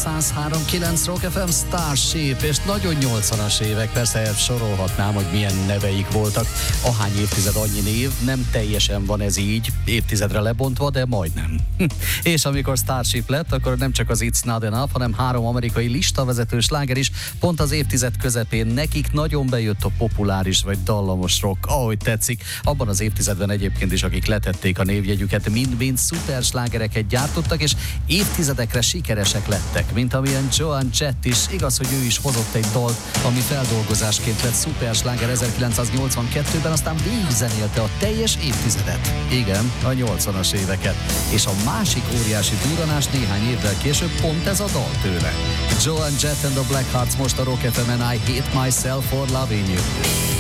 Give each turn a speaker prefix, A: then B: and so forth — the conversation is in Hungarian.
A: 103.9 Rock FM Starship, és nagyon 80-as évek, persze sorolhatnám, hogy milyen neveik voltak. Ahány évtized annyi név, nem teljesen van ez így, évtizedre lebontva, de majdnem. És amikor Starship lett, akkor nem csak az It's Not Enough, hanem 3 amerikai listavezető sláger is pont az évtized közepén nekik nagyon bejött a populáris vagy dallamos rock, ahogy tetszik. Abban az évtizedben egyébként is, akik letették a névjegyüket, mind-mind szuper slágereket gyártottak, és évtizedekre sikeresek lettek, mint amilyen Joan Jett is. Igaz, hogy ő is hozott egy dalt, ami feldolgozásként lett szupersláger 1982-ben, aztán végigzenélte a teljes évtizedet. Igen, a 80-as éveket. És a másik óriási durranás néhány évvel később pont ez a dal tőle. Joan Jett and the Blackhearts most a Rock FM-en, I Hate Myself for Loving You.